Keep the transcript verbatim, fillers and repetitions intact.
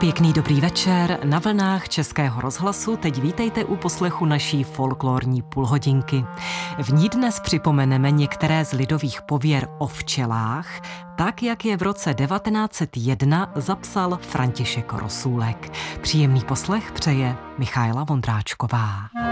Pěkný dobrý večer na vlnách Českého rozhlasu. Teď vítejte u poslechu naší folklorní půlhodinky. V ní dnes připomeneme některé z lidových pověr o včelách, tak jak je v roce devatenáct set jedna zapsal František Rosůlek. Příjemný poslech přeje Michaela Vondráčková.